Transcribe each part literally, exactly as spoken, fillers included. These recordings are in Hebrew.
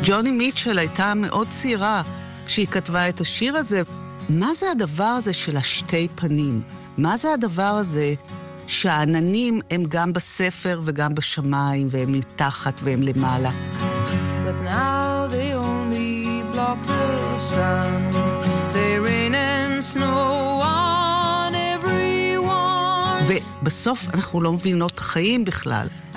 ג'וני מיטשל הייתה מאוד צעירה כשהיא כתבה את השיר הזה. מה זה הדבר הזה של השתי פנים? מה זה הדבר הזה שהעננים הם גם בספר וגם בשמיים, והם מתחת והם למעלה? But now they only block the sun. They rain and snow on everyone. ובסוף אנחנו לא מבינות חיים בכלל. I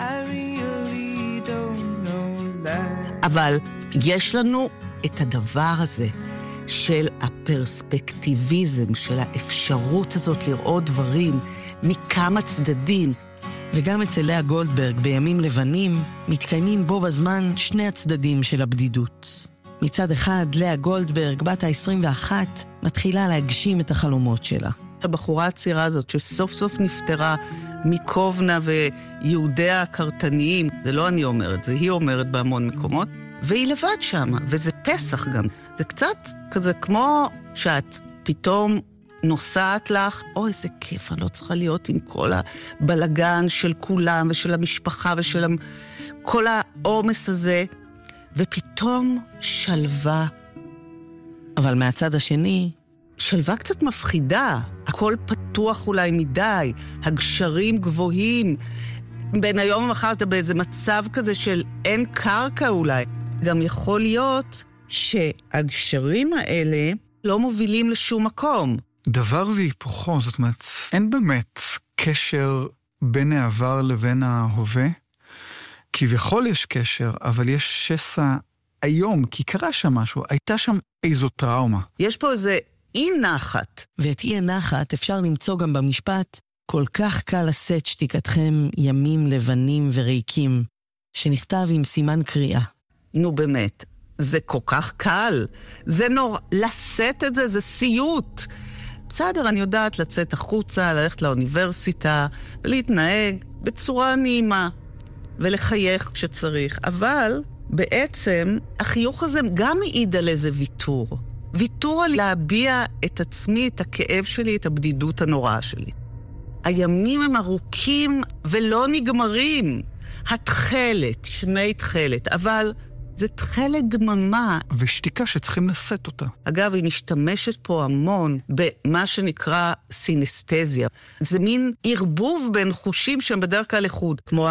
really don't know that. אבל יש לנו את הדבר הזה של הפרספקטיביזם, של האפשרות הזאת לראות דברים מכמה צדדים. וגם אצל לאה גולדברג בימים לבנים מתקיימים בו בזמן שני הצדדים של הבדידות. מצד אחד, לאה גולדברג, בת ה-עשרים ואחת, מתחילה להגשים את החלומות שלה. הבחורה הצעירה הזאת שסוף סוף נפטרה מקובנה ויהודיה הקרטניים, זה לא אני אומרת, זה היא אומרת בהמון מקומות, והיא לבד שם, וזה פסח גם. זה קצת כזה כמו שאת פתאום נוסעת לך, אוי, איזה כיף, אני לא צריכה להיות עם כל הבלגן של כולם ושל המשפחה ושל כל העומס הזה, ופתאום שלווה. אבל מהצד השני, שלווה קצת מפחידה, הכל פתוח אולי מדי, הגשרים גבוהים, בין היום ומחר אתה באיזה מצב כזה של אין קרקע אולי. גם יכול להיות שהגשרים האלה לא מובילים לשום מקום. דבר והיפוכו, זאת אומרת, אין באמת קשר בין העבר לבין ההווה. כביכול יש קשר, אבל יש שסע היום, כי קרה שם משהו, הייתה שם איזו טראומה. יש פה איזה אי נחת. ואת אי הנחת אפשר למצוא גם במשפט, כל כך קל לשאת שתיקתכם ימים לבנים וריקים, שנכתב עם סימן קריאה. נו באמת, זה כל כך קל. זה נורא, לשאת את זה, זה סיוט. בסדר, אני יודעת לצאת החוצה, ללכת לאוניברסיטה, ולהתנהג בצורה נעימה, ולחייך כשצריך. אבל בעצם החיוך הזה גם מעיד על איזה ויתור. ויתור על להביע את עצמי, את הכאב שלי, את הבדידות הנוראה שלי. הימים הם ארוכים ולא נגמרים. התחלת, שמי תחלת, אבל זה תחלת דממה. ושתיקה שצריכים לשאת אותה. אגב, היא משתמשת פה המון במה שנקרא סינסטזיה. זה מין ערבוב בין חושים שהם בדרך כלל לחוד, כמו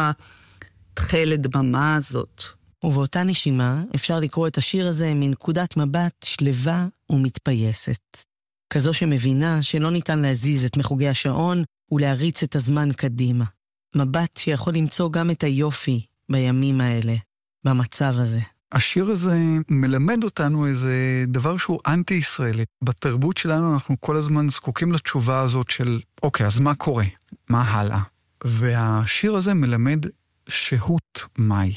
התחלת דממה הזאת. ובאותה נשימה אפשר לקרוא את השיר הזה מנקודת מבט שלווה ומתפייסת. כזו שמבינה שלא ניתן להזיז את מחוגי השעון ולהריץ את הזמן קדימה. מבט שיכול למצוא גם את היופי בימים האלה, במצב הזה. השיר הזה מלמד אותנו איזה דבר שהוא אנטי-ישראלי. בתרבות שלנו אנחנו כל הזמן זקוקים לתשובה הזאת של, אוקיי, אז מה קורה? מה הלאה? והשיר הזה מלמד שהות מהי.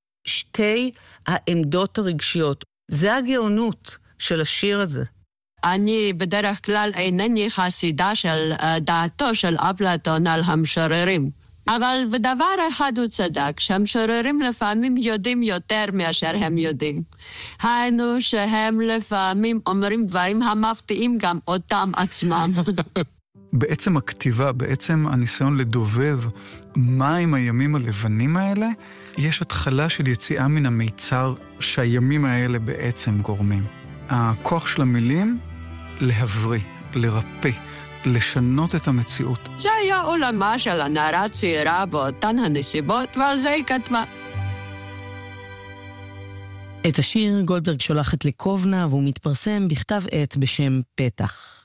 שתי העמדות הרגשיות. זה הגאונות של השיר הזה. אני בדרך כלל אינני חסידה של דעתו של אפלטון על המשוררים. אבל בדבר אחד הוא צדק, שהמשוררים לפעמים יודעים יותר מאשר הם יודעים. היינו שהם לפעמים אומרים דברים המפתיעים גם אותם עצמם. בעצם הכתיבה, בעצם הניסיון לדובב מה עם הימים הלבנים האלה, יש התחלה של יציאה מן המיצר שהימים האלה בעצם גורמים. הכוח של המילים להבריא, לרפא, לשנות את המציאות. זה היה עולמה של הנערה צעירה באותן הנסיבות, ועל זה היא כתבה. את השיר גולדברג שולחת לקובנה, והוא מתפרסם בכתב עת בשם פתח.